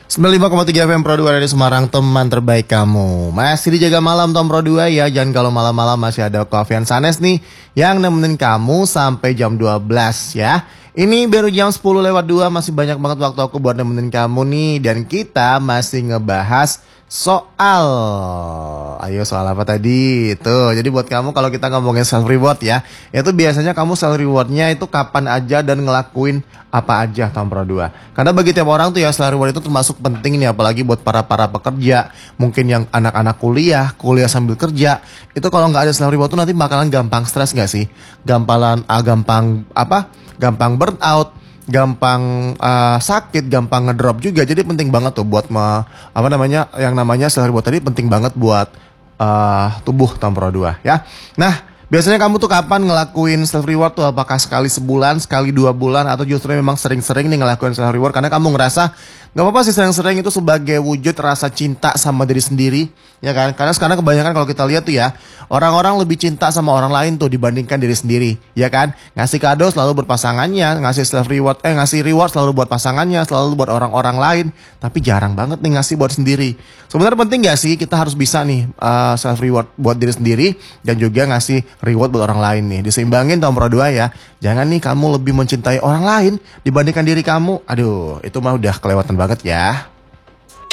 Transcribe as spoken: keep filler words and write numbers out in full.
sembilan puluh lima koma tiga F M Pro dua dari Semarang, teman terbaik kamu. Masih dijaga malam Tom Pro dua ya. Jangan kalau malam-malam masih ada Kofian Sanes nih yang nemenin kamu sampai jam dua belas ya. Ini baru jam sepuluh lewat dua, masih banyak banget waktu aku buat nemenin kamu nih. Dan kita masih ngebahas soal, ayo soal apa tadi? Tuh, jadi buat kamu kalau kita ngomongin self reward ya, itu biasanya kamu self rewardnya itu kapan aja dan ngelakuin apa aja Tom Pro dua. Karena bagi tiap orang tuh ya self reward itu termasuk penting nih, apalagi buat para-para pekerja, mungkin yang anak-anak kuliah, kuliah sambil kerja. Itu kalau nggak ada self reward tuh nanti bakalan gampang stres nggak sih? Gampalan, ah, gampang apa? Gampang burn out, gampang uh, sakit, gampang ngedrop juga. Jadi penting banget tuh buat me, apa namanya yang namanya self reward tadi penting banget buat uh, tubuh Tom Pro dua ya. Nah, biasanya kamu tuh kapan ngelakuin self reward tuh? Apakah sekali sebulan, sekali dua bulan, atau justru memang sering-sering nih ngelakuin self reward karena kamu ngerasa gak apa-apa sih sering-sering itu sebagai wujud rasa cinta sama diri sendiri, ya kan? Karena sekarang kebanyakan kalau kita lihat tuh ya, orang-orang lebih cinta sama orang lain tuh dibandingkan diri sendiri, ya kan? Ngasih kado selalu buat pasangannya, ngasih self reward, eh ngasih reward selalu buat pasangannya, selalu buat orang-orang lain, tapi jarang banget nih ngasih buat sendiri. Sebenarnya penting gak sih kita harus bisa nih uh, self reward buat diri sendiri dan juga ngasih reward buat orang lain nih. Diseimbangin Tom Pro dua ya. Jangan nih kamu lebih mencintai orang lain dibandingkan diri kamu. Aduh, itu mah udah kelewatan banget ya.